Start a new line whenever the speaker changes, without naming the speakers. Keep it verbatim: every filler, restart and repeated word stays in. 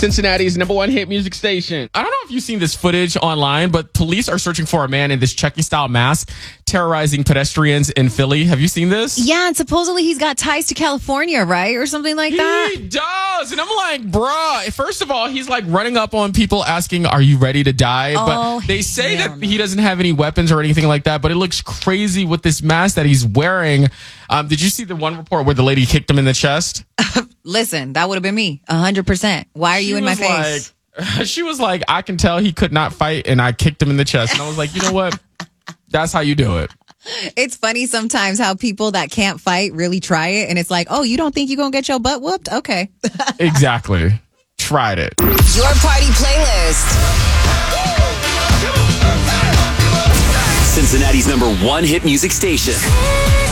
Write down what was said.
Cincinnati's number one hit music station. I don't know if you've seen this footage online, but police are searching for a man in this Chucky-style mask terrorizing pedestrians in Philly. Have you seen this?
Yeah, and supposedly he's got ties to California, right? Or something like that.
He does. And I'm like, bruh, first of all, he's like running up on people asking, are you ready to die?
Oh,
but they say that
no.
he doesn't have any weapons or anything like that, but it looks crazy with this mask that he's wearing. Um, did you see the one report where the lady kicked him in the chest?
Listen, that would have been me, one hundred percent. Why are you
She
in my
was
face?
Like, she was like, I can tell he could not fight, and I kicked him in the chest. And I was like, you know what? That's how you do it.
It's funny sometimes how people that can't fight really try it. And it's like, oh, you don't think you're going to get your butt whooped? Okay.
Exactly. Tried it.
Your party playlist.
Cincinnati's number one hit music station.